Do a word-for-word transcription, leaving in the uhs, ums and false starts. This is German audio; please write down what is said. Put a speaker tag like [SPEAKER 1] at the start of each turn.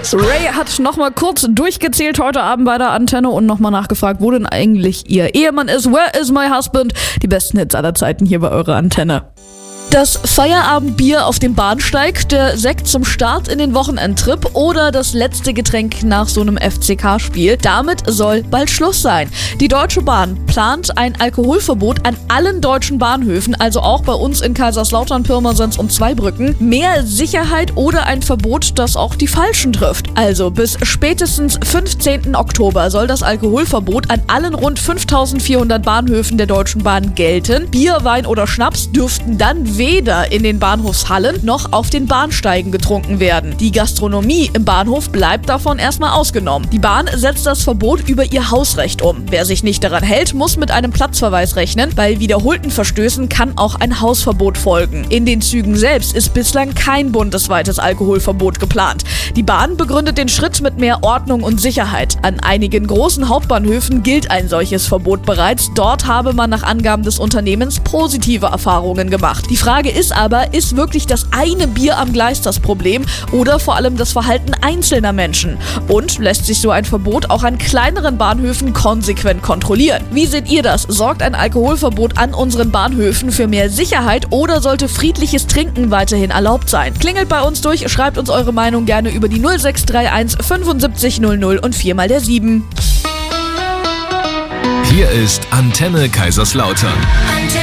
[SPEAKER 1] Ray hat nochmal kurz durchgezählt heute Abend bei der Antenne und nochmal nachgefragt, wo denn eigentlich ihr Ehemann ist. Where is my husband? Die besten Hits aller Zeiten hier bei eurer Antenne. Das Feierabendbier auf dem Bahnsteig, der Sekt zum Start in den Wochenendtrip oder das letzte Getränk nach so einem F C K-Spiel. Damit soll bald Schluss sein. Die Deutsche Bahn plant ein Alkoholverbot an allen deutschen Bahnhöfen, also auch bei uns in Kaiserslautern, Pirmasens und Zweibrücken. Mehr Sicherheit oder ein Verbot, das auch die Falschen trifft. Also bis spätestens fünfzehnten Oktober soll das Alkoholverbot an allen rund fünftausendvierhundert Bahnhöfen der Deutschen Bahn gelten. Bier, Wein oder Schnaps dürften dann weder in den Bahnhofshallen noch auf den Bahnsteigen getrunken werden. Die Gastronomie im Bahnhof bleibt davon erstmal ausgenommen. Die Bahn setzt das Verbot über ihr Hausrecht um. Wer sich nicht daran hält, muss mit einem Platzverweis rechnen. Bei wiederholten Verstößen kann auch ein Hausverbot folgen. In den Zügen selbst ist bislang kein bundesweites Alkoholverbot geplant. Die Bahn begründet den Schritt mit mehr Ordnung und Sicherheit. An einigen großen Hauptbahnhöfen gilt ein solches Verbot bereits. Dort habe man nach Angaben des Unternehmens positive Erfahrungen gemacht. Die Frage ist aber, ist wirklich das eine Bier am Gleis das Problem oder vor allem das Verhalten einzelner Menschen? Und lässt sich so ein Verbot auch an kleineren Bahnhöfen konsequent kontrollieren? Wie seht ihr das? Sorgt ein Alkoholverbot an unseren Bahnhöfen für mehr Sicherheit oder sollte friedliches Trinken weiterhin erlaubt sein? Klingelt bei uns durch, schreibt uns eure Meinung gerne über die null sechs drei eins fünfundsiebzig null null und vier mal der sieben.
[SPEAKER 2] Hier ist Antenne Kaiserslautern.
[SPEAKER 3] Antenne.